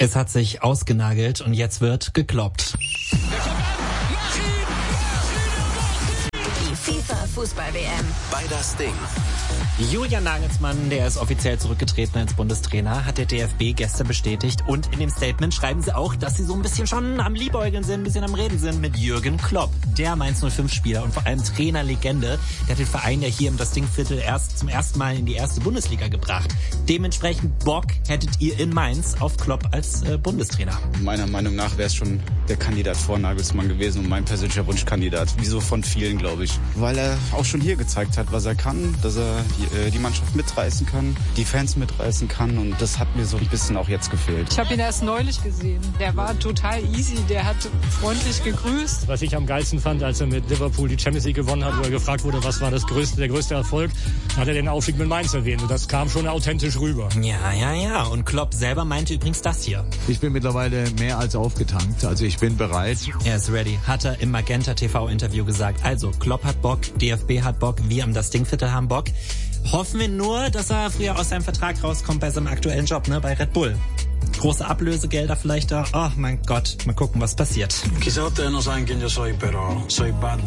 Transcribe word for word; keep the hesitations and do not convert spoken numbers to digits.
Es hat sich ausgenagelt und jetzt wird gekloppt. Die FIFA-Fußball-W M. Bei das Ding. Julian Nagelsmann, der ist offiziell zurückgetreten als Bundestrainer, hat der D F B gestern bestätigt. Und in dem Statement schreiben sie auch, dass sie so ein bisschen schon am Liebäugeln sind, ein bisschen am Reden sind mit Jürgen Klopp. Der Mainz null fünf Spieler und vor allem Trainerlegende, der hat den Verein ja hier im Das Ding-Viertel erst zum ersten Mal in die erste Bundesliga gebracht. Dementsprechend Bock hättet ihr in Mainz auf Klopp als äh, Bundestrainer. Meiner Meinung nach wäre es schon der Kandidat vor Nagelsmann gewesen und mein persönlicher Wunschkandidat. Wieso von vielen, glaube ich. Weil er auch schon hier gezeigt hat, was er kann, dass er die, äh, die Mannschaft mitreißen kann, die Fans mitreißen kann und das hat mir so ein bisschen auch jetzt gefehlt. Ich habe ihn erst neulich gesehen. Der war total easy, der hat freundlich gegrüßt. Was ich am geilsten fand, als er mit Liverpool die Champions League gewonnen hat, wo er gefragt wurde, was war das größte, der größte Erfolg, hat er den Aufstieg mit Mainz erwähnt und das kam schon authentisch rüber. Ja, ja, ja. Und Klopp selber meinte übrigens das hier. Ich bin mittlerweile mehr als aufgetankt, also ich bin bereit. Er ist ready, hat er im Magenta T V-Interview gesagt. Also, Klopp hat Bock, D F B hat Bock, wir am Das Ding-Viertel haben Bock. Hoffen wir nur, dass er früher aus seinem Vertrag rauskommt bei seinem aktuellen Job, ne, bei Red Bull. Große Ablösegelder vielleicht da. Oh mein Gott, mal gucken, was passiert. Chissà te non sai anche io soy però, soy bad.